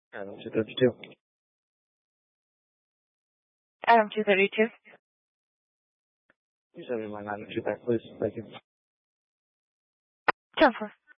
Adam 232. Adam 232. Please have me my 902 back, please. Thank you. 10-4.